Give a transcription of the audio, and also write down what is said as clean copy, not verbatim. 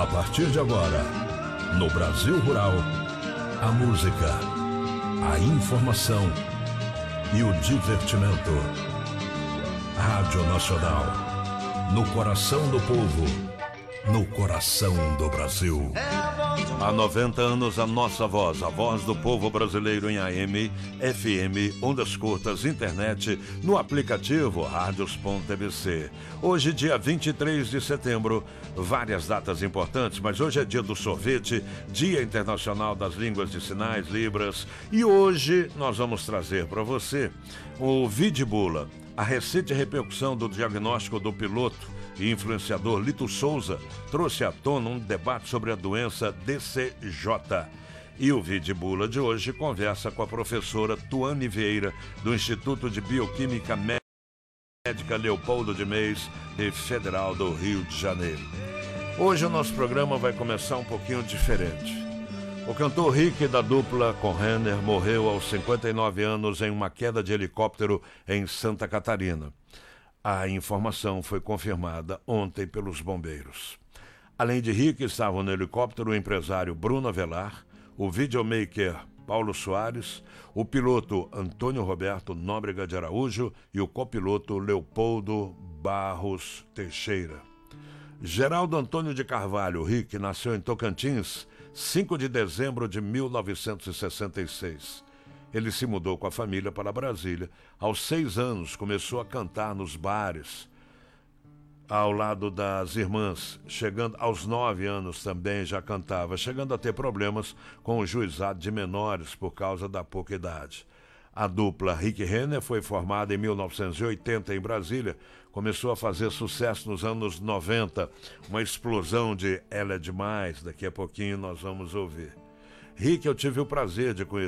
A partir de agora, no Brasil Rural, a música, a informação e o divertimento. Rádio Nacional, no coração do povo, no coração do Brasil. Há 90 anos a nossa voz, a voz do povo brasileiro em AM, FM, ondas curtas, internet, no aplicativo Radios.tbc. Hoje, dia 23 de setembro, várias datas importantes, mas hoje é dia do sorvete, Dia Internacional das Línguas de Sinais, Libras, e hoje nós vamos trazer para você o Vidibula, a recente repercussão do diagnóstico do piloto e influenciador Lito Souza trouxe à tona um debate sobre a doença DCJ. E o Vidibula de hoje conversa com a professora Tuane Vieira, do Instituto de Bioquímica Médica Leopoldo de Meis e Federal do Rio de Janeiro. Hoje o nosso programa vai começar um pouquinho diferente. O cantor Rick, da dupla com Renner, morreu aos 59 anos em uma queda de helicóptero em Santa Catarina. A informação foi confirmada ontem pelos bombeiros. Além de Rick, estavam no helicóptero o empresário Bruno Avelar, o videomaker Paulo Soares, o piloto Antônio Roberto Nóbrega de Araújo e o copiloto Leopoldo Barros Teixeira. Geraldo Antônio de Carvalho Rick nasceu em Tocantins, 5 de dezembro de 1966. Ele se mudou com a família para Brasília. Aos 6 anos, começou a cantar nos bares, ao lado das irmãs. Chegando aos 9 anos também já cantava, chegando a ter problemas com o juizado de menores por causa da pouca idade. A dupla Rick Renner foi formada em 1980 em Brasília. Começou a fazer sucesso nos anos 90. Uma explosão de Ela é Demais. Daqui a pouquinho nós vamos ouvir. Rick, eu tive o prazer de conhecer